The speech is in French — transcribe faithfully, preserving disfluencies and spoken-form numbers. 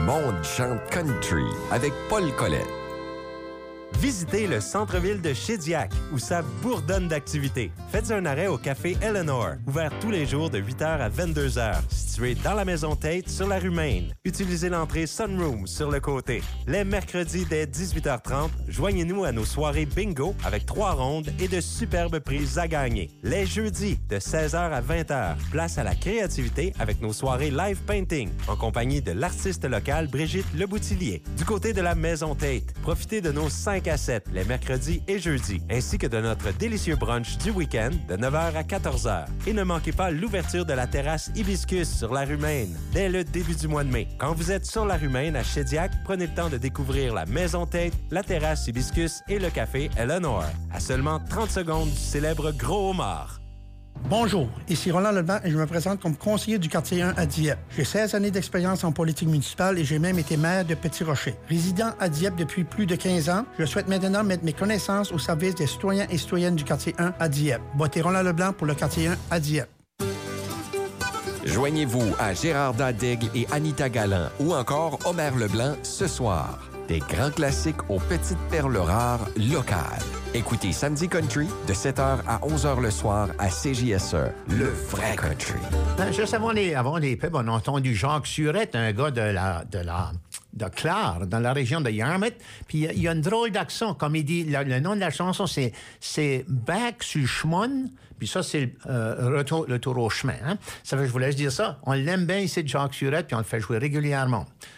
monde chante country avec Paul Collet. Visitez le centre-ville de Shediac, où ça bourdonne d'activités. Faites un arrêt au café Eleanor, ouvert tous les jours de huit heures à vingt-deux heures, situé dans la maison Tate sur la rue Main. Utilisez l'entrée Sunroom sur le côté. Les mercredis dès dix-huit heures trente, joignez-nous à nos soirées bingo avec trois rondes et de superbes prises à gagner. Les jeudis de seize heures à vingt heures, place à la créativité avec nos soirées live painting, en compagnie de l'artiste locale Brigitte Leboutillier. Du côté de la maison Tate, profitez de nos cinq à sept les mercredis et jeudis, ainsi que de notre délicieux brunch du week-end de neuf heures à quatorze heures. Et ne manquez pas l'ouverture de la terrasse Hibiscus sur la rue Main dès le début du mois de mai. Quand vous êtes sur la rue Main à Shediac, prenez le temps de découvrir la maison Tate, la terrasse Hibiscus et le café Eleanor, à seulement trente secondes du célèbre Gros Homard. Bonjour, ici Roland Leblanc et je me présente comme conseiller du quartier un à Dieppe. J'ai seize années d'expérience en politique municipale et j'ai même été maire de Petit-Rocher. Résident à Dieppe depuis plus de quinze ans, je souhaite maintenant mettre mes connaissances au service des citoyens et citoyennes du quartier un à Dieppe. Votez Roland Leblanc pour le quartier un à Dieppe. Joignez-vous à Gérard Dadig et Anita Galland ou encore Omer Leblanc ce soir. Des grands classiques aux petites perles rares locales. Écoutez Samedi Country de sept heures à onze heures le soir à C J S E, le vrai country. Ben, juste avant les, avant les pubs, on a entendu Jacques Surette, un gars de la, de la, de Clare, dans la région de Yarmouth. Puis il y a une drôle d'accent. Comme il dit, le, le nom de la chanson, c'est, c'est Back sur le chemin. Puis ça, c'est euh, retour, le tour au chemin. Hein? Ça fait que je voulais dire ça. On l'aime bien ici de Jacques Surette, puis on le fait jouer régulièrement.